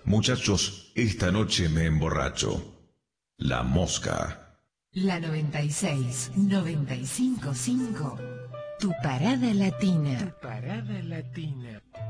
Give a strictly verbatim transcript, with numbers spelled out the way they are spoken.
Muchachos, esta noche me emborracho. La Mosca. La noventa y seis, noventa y cinco punto cinco. Tu parada latina. Tu parada latina.